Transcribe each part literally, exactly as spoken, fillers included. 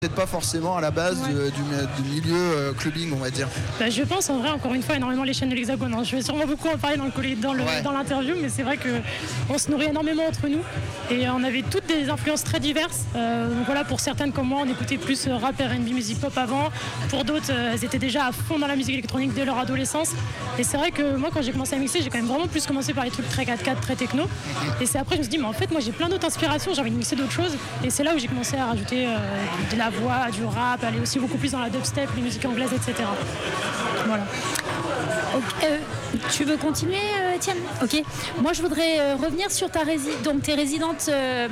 peut-être pas forcément à la base ouais. de, du, du milieu euh, clubbing, on va dire. Bah, je pense en vrai, encore une fois, énormément les chaînes de l'Hexagone. Hein. Je vais sûrement beaucoup en parler dans, le, dans, le, ouais. dans l'interview, mais c'est vrai qu'on se nourrit énormément entre nous et on avait toutes des influences très diverses. Euh, donc voilà, pour certaines comme moi, on écoutait plus rap, R and B, musique pop avant. Pour d'autres, euh, elles étaient déjà à fond dans la musique électronique dès leur adolescence. Et c'est vrai que moi, quand j'ai commencé à mixer, j'ai quand même vraiment plus commencé par les trucs très quatre quatre, très techno. Et c'est après, je me suis dit, mais en fait, moi, j'ai plein d'autres inspirations, j'ai envie de mixer d'autres choses. Et c'est là où j'ai commencé à rajouter euh, de la voix, du rap, aller aussi beaucoup plus dans la dubstep, les musiques anglaises, et cetera. Voilà. Okay. Euh, tu veux continuer, euh, Étienne ? Ok. Moi, je voudrais euh, revenir sur ta résidence. Donc, tu es résidente euh,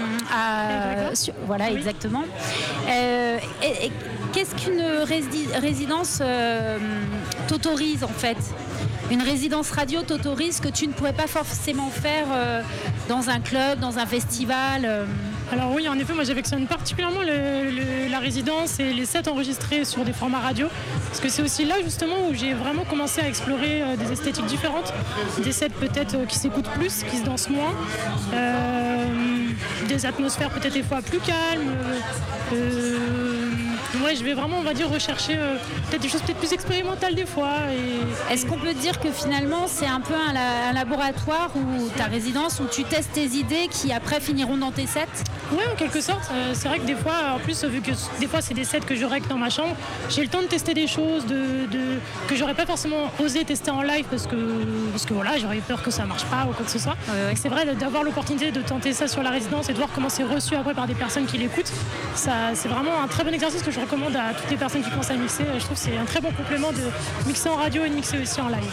à. Sur... Voilà, oui. Exactement. Euh, et, et, qu'est-ce qu'une rési- résidence euh, t'autorise, en fait ? Une résidence radio t'autorise ce que tu ne pourrais pas forcément faire euh, dans un club, dans un festival euh... Alors oui, en effet, moi j'affectionne particulièrement le, le, la résidence et les sets enregistrés sur des formats radio, parce que c'est aussi là justement où j'ai vraiment commencé à explorer euh, des esthétiques différentes, des sets peut-être euh, qui s'écoutent plus, qui se dansent moins, euh, des atmosphères peut-être des fois plus calmes. Euh, Ouais, je vais vraiment, on va dire, rechercher euh, peut-être des choses peut-être plus expérimentales des fois. Et... Est-ce qu'on peut dire que finalement, c'est un peu un, la- un laboratoire ou ta résidence où tu testes tes idées qui après finiront dans tes sets ? Ouais, en quelque sorte. Euh, c'est vrai que des fois, en plus, vu que des fois c'est des sets que je règle dans ma chambre, j'ai le temps de tester des choses de, de, que j'aurais pas forcément osé tester en live parce que, parce que voilà, j'aurais peur que ça marche pas ou quoi que ce soit. Ouais, ouais. C'est vrai d'avoir l'opportunité de tenter ça sur la résidence et de voir comment c'est reçu après par des personnes qui l'écoutent. Ça, c'est vraiment un très bon exercice que je recommande à toutes les personnes qui commencent à mixer. Je trouve que c'est un très bon complément de mixer en radio et de mixer aussi en live.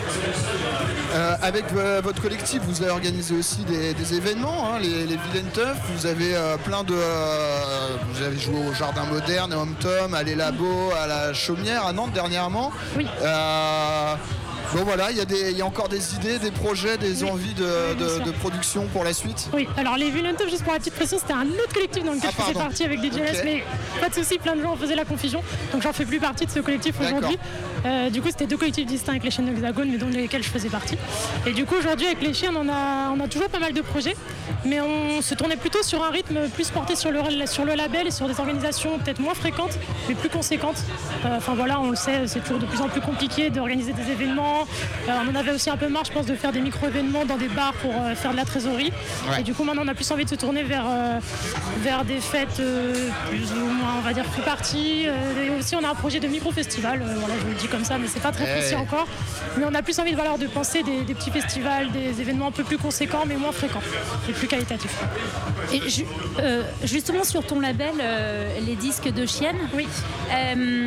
Euh, avec euh, votre collectif, vous avez organisé aussi des, des événements, hein, les, les Vilaines Teufs. Vous avez euh, plein de... Euh, vous avez joué au Jardin Moderne, à Home Tom, à Les Labos, à la Chaumière, à Nantes dernièrement. Oui. Euh, Bon voilà, il y, y a encore des idées, des projets, des oui. envies de, oui, de, de production pour la suite. Oui, alors les Vilaines Teufs, juste pour la petite précision, c'était un autre collectif dans lequel ah, je faisais partie avec D J L S, okay. Mais pas de soucis, plein de gens faisaient la confusion, donc j'en fais plus partie de ce collectif aujourd'hui. Euh, du coup, c'était deux collectifs distincts avec les chaînes de l'Hexagone, mais dont lesquels je faisais partie. Et du coup, aujourd'hui, avec les chiens, on a, on a toujours pas mal de projets, mais on se tournait plutôt sur un rythme plus porté sur le, sur le label et sur des organisations peut-être moins fréquentes, mais plus conséquentes. Enfin euh, voilà, on le sait, c'est toujours de plus en plus compliqué d'organiser des événements. Euh, on en avait aussi un peu marre, je pense, de faire des micro-événements dans des bars pour euh, faire de la trésorerie. Ouais. Et du coup, maintenant, on a plus envie de se tourner vers, euh, vers des fêtes euh, plus ou moins, on va dire, plus parties. Euh, et aussi, on a un projet de micro-festival. Euh, voilà, je vous le dis comme ça, mais c'est pas très précis hey. encore. Mais on a plus envie de, voilà, de penser des, des petits festivals, des événements un peu plus conséquents, mais moins fréquents et plus qualitatifs. Et ju- euh, justement, sur ton label, euh, les disques de Chienne, oui. Euh,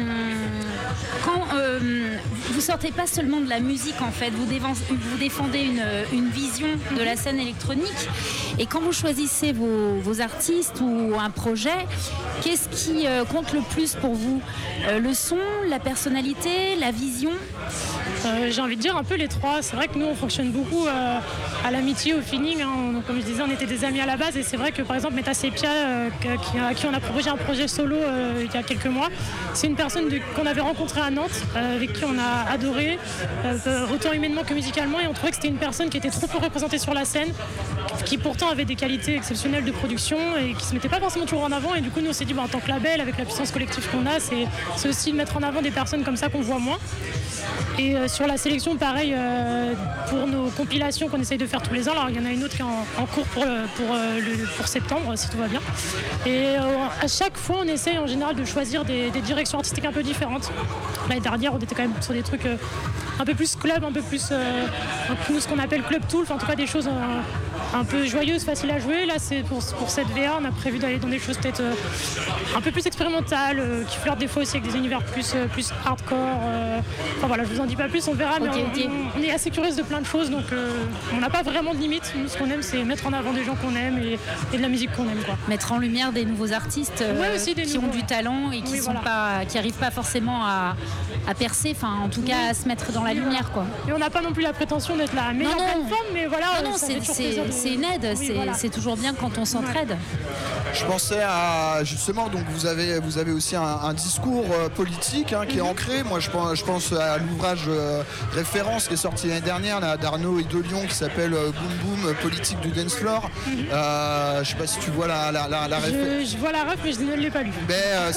quand euh, vous sortez pas seulement de la musique, en fait, vous, dévan- vous défendez une, une vision de la scène électronique. Et quand vous choisissez vos, vos artistes ou un projet, qu'est-ce qui euh, compte le plus pour vous ? euh, Le son, la personnalité, la vision ? Euh, j'ai envie de dire un peu les trois. C'est vrai que nous on fonctionne beaucoup euh, à l'amitié, au feeling, hein. On, comme je disais, on était des amis à la base et c'est vrai que par exemple Meta Sepia, euh, qui, à qui on a proposé un projet solo euh, il y a quelques mois, c'est une personne de, qu'on avait rencontrée à Nantes, euh, avec qui on a adoré, euh, autant humainement que musicalement, et on trouvait que c'était une personne qui était trop peu représentée sur la scène, qui pourtant avait des qualités exceptionnelles de production et qui se mettait pas forcément toujours en avant. Et du coup nous on s'est dit bah, en tant que label, avec la puissance collective qu'on a, c'est, c'est aussi de mettre en avant des personnes comme ça qu'on voit moins. Et euh, sur la sélection, pareil, euh, pour nos compilations qu'on essaye de faire tous les ans, alors il y en a une autre qui est en, en cours pour, pour, euh, le, pour septembre, si tout va bien. Et euh, à chaque fois, on essaye en général de choisir des, des directions artistiques un peu différentes. L'année dernière, on était quand même sur des trucs euh, un peu plus club, un peu plus euh, nous, ce qu'on appelle club tool, enfin, en tout cas des choses euh, un peu joyeuses, faciles à jouer. Là, c'est pour, pour cette V A, on a prévu d'aller dans des choses peut-être euh, un peu plus expérimentales, euh, qui flirtent des fois aussi avec des univers plus, euh, plus hardcore. Euh, enfin voilà, je vous en dis pas plus, on verra, mais okay, on, okay. on, on est assez curieuse de plein de choses, donc euh, on n'a pas vraiment de limite. Nous, ce qu'on aime, c'est mettre en avant des gens qu'on aime et, et de la musique qu'on aime, quoi. Mettre en lumière des nouveaux artistes euh, ouais, aussi, des qui nouveaux, ont du talent et qui oui, sont voilà. pas, qui arrivent pas forcément à, à percer, enfin en tout cas oui. à se mettre dans la oui, lumière, quoi. Et on n'a pas non plus la prétention d'être la meilleure plateforme, mais voilà, non, non, ça c'est, fait toujours c'est, plaisir de c'est une aide. Oui, c'est, voilà. c'est toujours bien quand on s'entraide. Je pensais à justement, donc vous avez, vous avez aussi un, un discours euh, politique hein, qui est ancré. Moi je pense, je pense à l'ouvrage euh, référence qui est sorti l'année dernière là, d'Arnaud Idolion qui s'appelle euh, Boom Boom, politique du dance floor. Euh, je sais pas si tu vois la, la, la, la référence. Je, je vois la ref, mais je ne l'ai pas lu. Ben, euh,